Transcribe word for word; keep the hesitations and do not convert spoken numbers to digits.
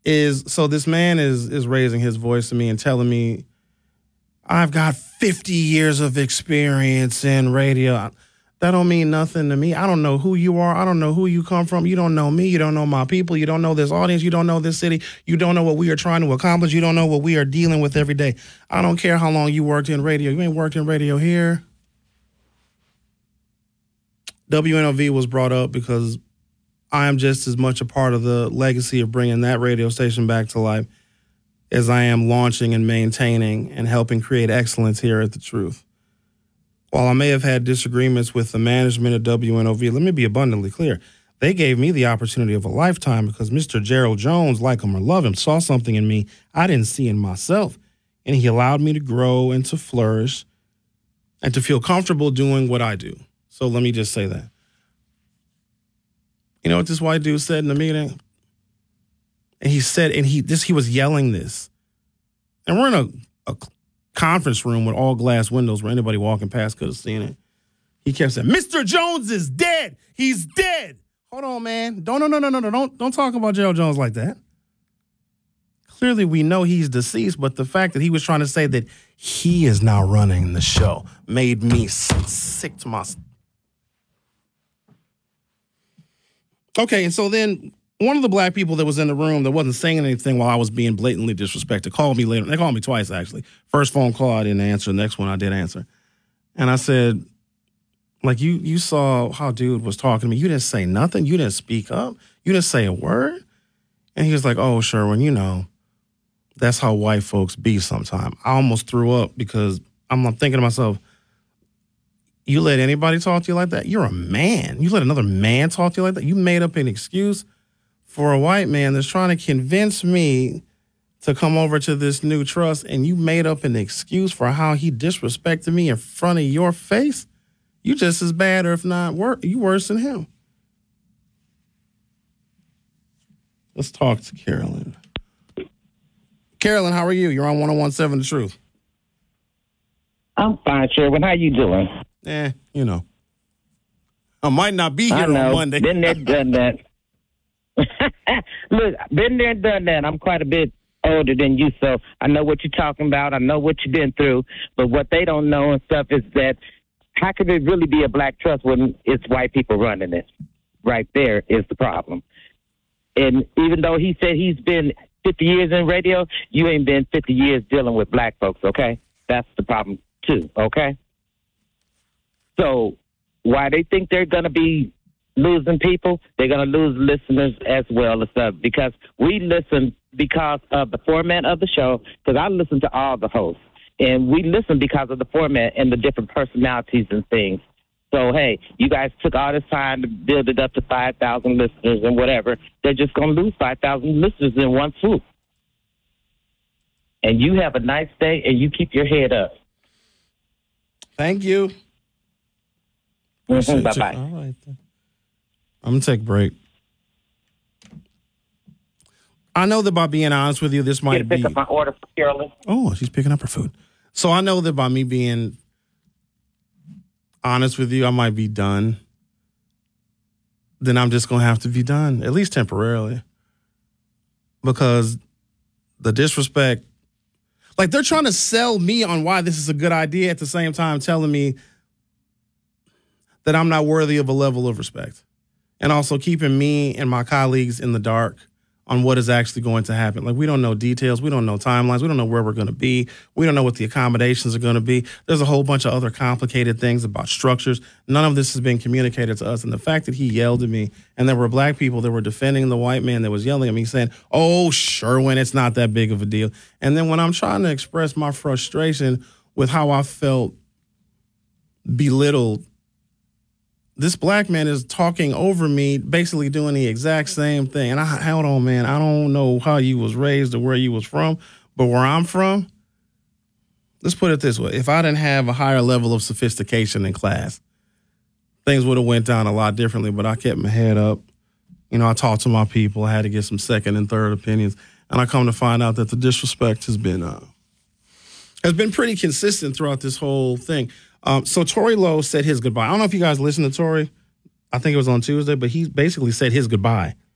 is so this man is is raising his voice to me and telling me, I've got fifty years of experience in radio. That don't mean nothing to me. I don't know who you are. I don't know who you come from. You don't know me. You don't know my people. You don't know this audience. You don't know this city. You don't know what we are trying to accomplish. You don't know what we are dealing with every day. I don't care how long you worked in radio. You ain't worked in radio here. W N O V was brought up because I am just as much a part of the legacy of bringing that radio station back to life as I am launching and maintaining and helping create excellence here at The Truth. While I may have had disagreements with the management of W N O V, let me be abundantly clear. They gave me the opportunity of a lifetime because Mister Gerald Jones, like him or love him, saw something in me I didn't see in myself. And he allowed me to grow and to flourish and to feel comfortable doing what I do. So let me just say that. You know what this white dude said in the meeting? And he said, and he this he was yelling this. And we're in a, a conference room with all glass windows where anybody walking past could have seen it. He kept saying, Mister Jones is dead. He's dead. Hold on, man. Don't, no, no, no, no, no. Don't, don't talk about Gerald Jones like that. Clearly, we know he's deceased, but the fact that he was trying to say that he is now running the show made me sick to my... Okay, and so then one of the black people that was in the room that wasn't saying anything while I was being blatantly disrespected called me later. They called me twice, actually. First phone call, I didn't answer. The next one, I did answer. And I said, like, you you saw how dude was talking to me. You didn't say nothing. You didn't speak up. You didn't say a word. And he was like, oh, Sherwin, you know, that's how white folks be sometimes. I almost threw up because I'm thinking to myself, you let anybody talk to you like that? You're a man. You let another man talk to you like that? You made up an excuse for a white man that's trying to convince me to come over to this new trust, and you made up an excuse for how he disrespected me in front of your face? You just as bad, or if not, wor- you worse than him. Let's talk to Carolyn. Carolyn, how are you? You're on one oh one point seven The Truth. I'm fine, Sherwin. How you doing? Eh, you know. I might not be here I know. on Monday. Been there, done that. Look, been there, done that. I'm quite a bit older than you, so I know what you're talking about. I know what you've been through. But what they don't know and stuff is that how could it really be a black trust when it's white people running it? Right there is the problem. And even though he said he's been fifty years in radio, you ain't been fifty years dealing with black folks, okay? That's the problem, too, okay? So why they think they're going to be losing people, they're going to lose listeners as well as stuff, because we listen because of the format of the show, because I listen to all the hosts, and we listen because of the format and the different personalities and things. So, hey, you guys took all this time to build it up to five thousand listeners and whatever. They're just going to lose five thousand listeners in one swoop. And you have a nice day, and you keep your head up. Thank you. Mm-hmm, bye-bye. All right, then. I'm going to take a break. I know that by being honest with you, this might Get to pick be... up my order for Carolyn. Oh, she's picking up her food. So I know that by me being honest with you, I might be done. Then I'm just going to have to be done, at least temporarily. Because the disrespect... Like, they're trying to sell me on why this is a good idea at the same time telling me that I'm not worthy of a level of respect. And also keeping me and my colleagues in the dark on what is actually going to happen. Like, we don't know details. We don't know timelines. We don't know where we're going to be. We don't know what the accommodations are going to be. There's a whole bunch of other complicated things about structures. None of this has been communicated to us. And the fact that he yelled at me, and there were black people that were defending the white man that was yelling at me, saying, oh, Sherwin, it's not that big of a deal. And then when I'm trying to express my frustration with how I felt belittled, this black man is talking over me, basically doing the exact same thing. And I, hold on, man, I don't know how you was raised or where you was from, but where I'm from, let's put it this way. If I didn't have a higher level of sophistication in class, things would have went down a lot differently, but I kept my head up. You know, I talked to my people. I had to get some second and third opinions. And I come to find out that the disrespect has been, uh, has been pretty consistent throughout this whole thing. Um, so Tory Lowe said his goodbye. I don't know if you guys listened to Tory. I think it was on Tuesday, but he basically said his goodbye